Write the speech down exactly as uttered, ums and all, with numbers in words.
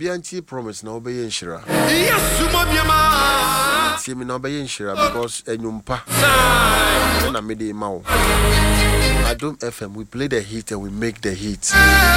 Bianchi promise na obey inshira. See me na obey inshira because enyumpa na me dey mawo. Adom F M we play the heat and we make the heat.